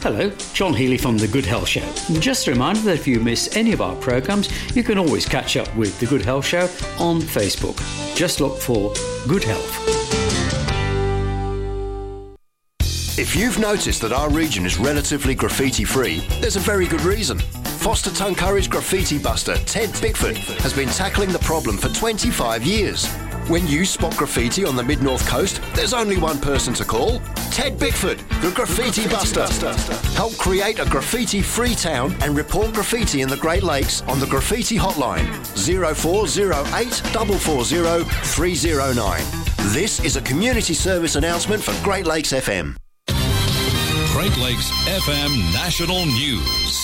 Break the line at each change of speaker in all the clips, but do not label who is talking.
Hello, John Healy from The Good Health Show. Just a reminder that if you miss any of our programmes, you can always catch up with The Good Health Show on Facebook. Just look for Good Health.
If you've noticed that our region is relatively graffiti-free, there's a very good reason. Foster Tuncurry's graffiti buster, Ted Bickford, has been tackling the problem for 25 years. When you spot graffiti on the Mid-North Coast, there's only one person to call. Ted Bickford, the Graffiti Buster. Help create a graffiti-free town and report graffiti in the Great Lakes on the Graffiti Hotline, 0408 440 309. This is a community service announcement for Great Lakes FM.
Great Lakes FM National News.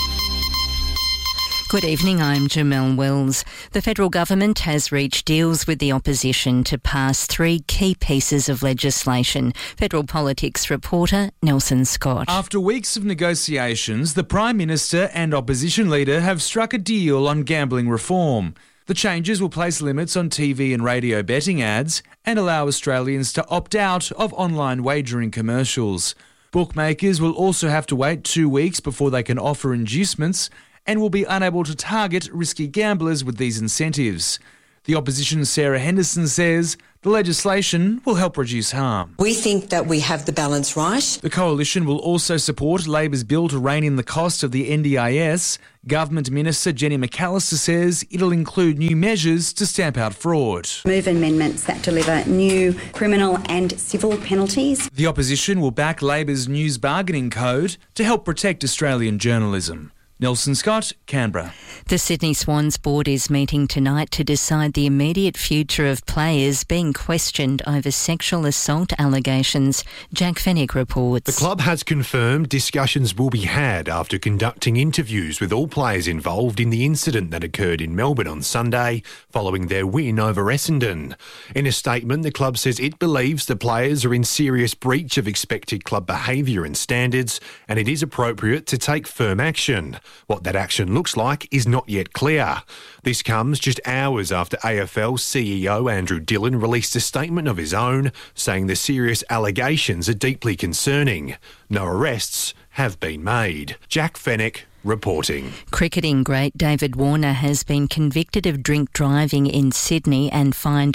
Good evening, I'm Jamelle Wells. The federal government has reached deals with the opposition to pass 3 key pieces of legislation. Federal politics reporter Nelson Scott.
After weeks of negotiations, the Prime Minister and opposition leader have struck a deal on gambling reform. The changes will place limits on TV and radio betting ads and allow Australians to opt out of online wagering commercials. Bookmakers will also have to wait 2 weeks before they can offer inducements and will be unable to target risky gamblers with these incentives. The opposition's Sarah Henderson says the legislation will help reduce harm.
We think that we have the balance right.
The coalition will also support Labor's bill to rein in the cost of the NDIS. Government Minister Jenny McAllister says it'll include new measures to stamp out fraud.
Move amendments that deliver new criminal and civil penalties.
The opposition will back Labor's News Bargaining Code to help protect Australian journalism. Nelson Scott, Canberra.
The Sydney Swans board is meeting tonight to decide the immediate future of players being questioned over sexual assault allegations. Jack Fennick reports.
The club has confirmed discussions will be had after conducting interviews with all players involved in the incident that occurred in Melbourne on Sunday following their win over Essendon. In a statement, the club says it believes the players are in serious breach of expected club behaviour and standards, and it is appropriate to take firm action. What that action looks like is not yet clear. This comes just hours after AFL CEO Andrew Dillon released a statement of his own saying the serious allegations are deeply concerning. No arrests have been made. Jack Fennick reporting.
Cricketing great David Warner has been convicted of drink driving in Sydney and fined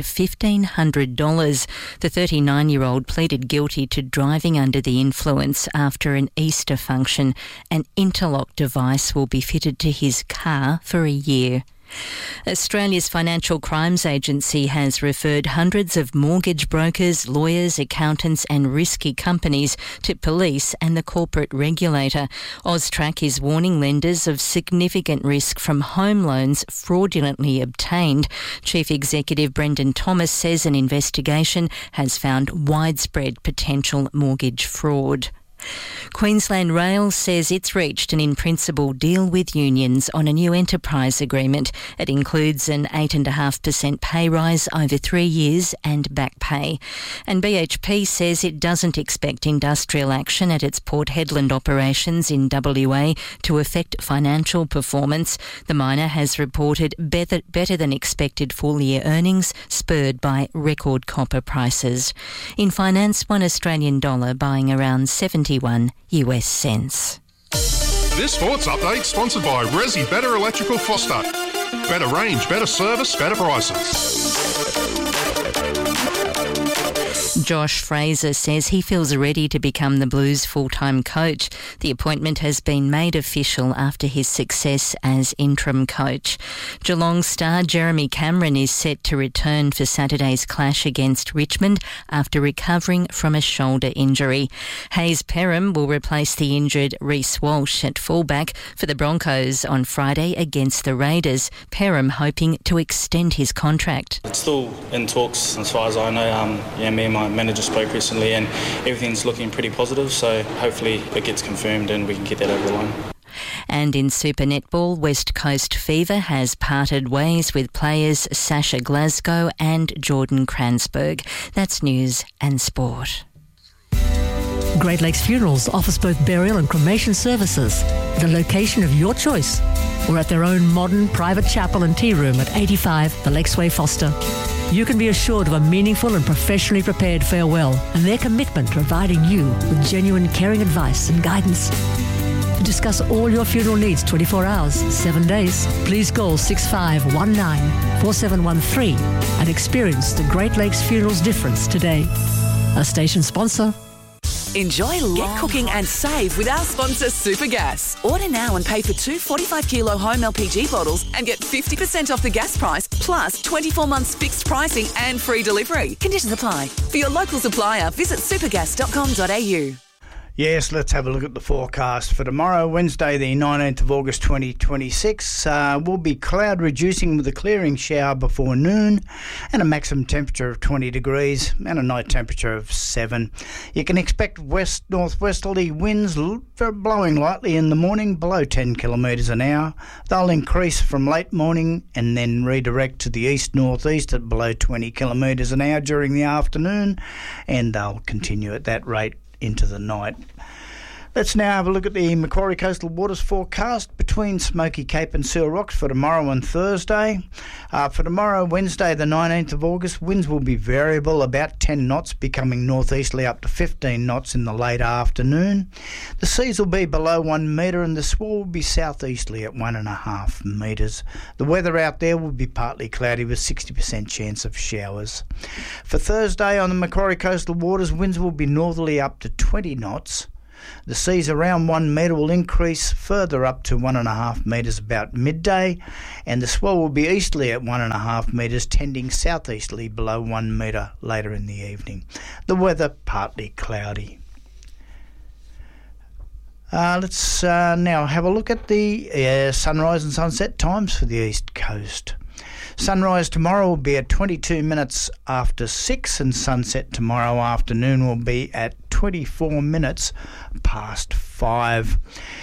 $1,500. The 39-year-old pleaded guilty to driving under the influence after an Easter function. An interlock device will be fitted to his car for a year. Australia's Financial Crimes Agency has referred hundreds of mortgage brokers, lawyers, accountants and risky companies to police and the corporate regulator. AUSTRAC is warning lenders of significant risk from home loans fraudulently obtained. Chief Executive Brendan Thomas says an investigation has found widespread potential mortgage fraud. Queensland Rail says it's reached an in-principle deal with unions on a new enterprise agreement. It includes an 8.5% pay rise over 3 years and back pay. And BHP says it doesn't expect industrial action at its Port Hedland operations in WA to affect financial performance. The miner has reported better than expected full-year earnings, spurred by record copper prices. In finance, $1 Australian dollar buying around 71 US cents.
This sports update sponsored by Resi Better Electrical Foster. Better range, better service, better prices.
Josh Fraser says he feels ready to become the Blues' full-time coach. The appointment has been made official after his success as interim coach. Geelong star Jeremy Cameron is set to return for Saturday's clash against Richmond after recovering from a shoulder injury. Hayes Perham will replace the injured Reece Walsh at fullback for the Broncos on Friday against the Raiders. Perham hoping to extend his contract.
It's still in talks as far as I know. Me and my manager spoke recently and everything's looking pretty positive, so hopefully it gets confirmed and we can get that over the line.
And in Super Netball, West Coast Fever has parted ways with players Sasha Glasgow and Jordan Kranzberg. That's news and sport.
Great Lakes Funerals offers both burial and cremation services at a location of your choice or at their own modern private chapel and tea room at 85 the Lakesway Foster. you can be assured of a meaningful and professionally prepared farewell and their commitment to providing you with genuine caring advice and guidance. To discuss all your funeral needs 24 hours, 7 days, please call 6519 4713 and experience the Great Lakes Funerals difference today. A station sponsor.
Enjoy Get Cooking and save with our sponsor Supergas. Order now and pay for 2 45-kilo home LPG bottles and get 50% off the gas price, plus 24 months fixed pricing and free delivery. Conditions apply. For your local supplier, visit supergas.com.au.
Yes, let's have a look at the forecast for tomorrow, Wednesday the 19th of August 2026. Will be cloud reducing with a clearing shower before noon and a maximum temperature of 20 degrees and a night temperature of 7. You can expect west-northwesterly winds blowing lightly in the morning below 10 kilometres an hour. They'll increase from late morning and then redirect to the east-northeast at below 20 kilometres an hour during the afternoon, and they'll continue at that rate into the night. Let's now have a look at the Macquarie Coastal Waters forecast between Smoky Cape and Seal Rocks for tomorrow and Thursday. For tomorrow, Wednesday the 19th of August, winds will be variable, about 10 knots, becoming northeasterly up to 15 knots in the late afternoon. The seas will be below 1 metre and the swell will be southeasterly at 1.5 metres. The weather out there will be partly cloudy with 60% chance of showers. For Thursday on the Macquarie Coastal Waters, winds will be northerly up to 20 knots. The seas around 1 metre will increase further up to 1.5 metres about midday, and the swell will be easterly at 1.5 metres, tending southeasterly below 1 metre later in the evening. The weather partly cloudy. Let's now have a look at the sunrise and sunset times for the East Coast. Sunrise tomorrow will be at 22 minutes after 6 and sunset tomorrow afternoon will be at 24 minutes past 5.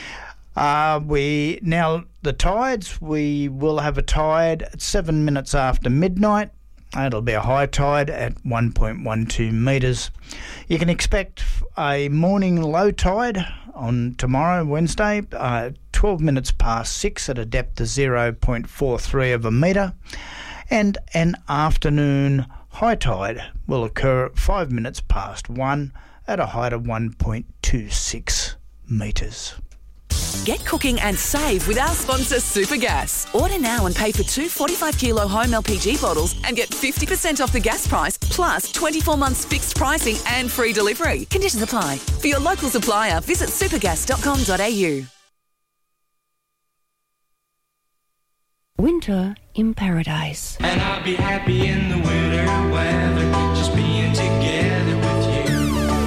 The tides, we will have a tide at 7 minutes after midnight. It'll be a high tide at 1.12 metres. You can expect a morning low tide on tomorrow, Wednesday, 12 minutes past 6 at a depth of 0.43 of a metre, and an afternoon high tide will occur at 5 minutes past 1 at a height of 1.26 metres.
Get cooking and save with our sponsor Supergas. Order now and pay for 2 45-kilo home LPG bottles and get 50% off the gas price, plus 24 months fixed pricing and free delivery. Conditions apply. For your local supplier, visit supergas.com.au.
Winter in Paradise.
And I'll be happy in the winter weather, just being together with you.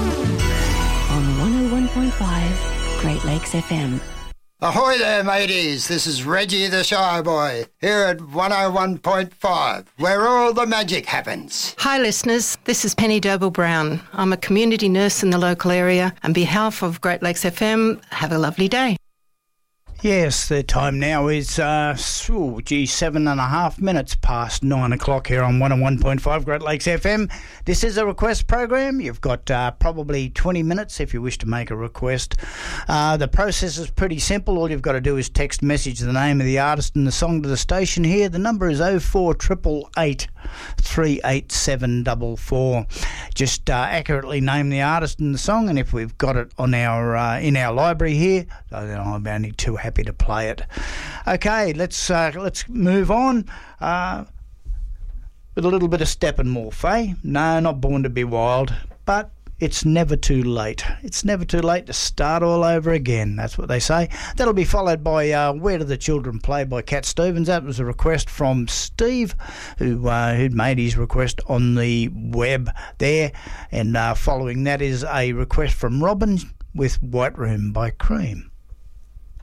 On 101.5 Great Lakes FM.
Ahoy there, mateys. This is Reggie the Shy Boy, here at 101.5, where all the magic happens.
Hi, listeners. This is Penny Doble-Brown. I'm a community nurse in the local area. On behalf of Great Lakes FM, have a lovely day.
Yes, the time now is 7.5 minutes past 9 o'clock here on 101.5 Great Lakes FM. This is a request program. You've got probably 20 minutes if you wish to make a request. The process is pretty simple. All you've got to do is text message the name of the artist and the song to the station here. The number is 04888 38744. Just accurately name the artist and the song, and if we've got it on our in our library here, then I'm only too happy to play it. Okay, let's move on with a little bit of Steppenwolf, eh? No, not Born to Be Wild, but it's never too late. It's never too late to start all over again. That's what they say. That'll be followed by Where Do the Children Play by Cat Stevens. That was a request from Steve, who'd made his request on the web there. And following that is a request from Robin with White Room by Cream.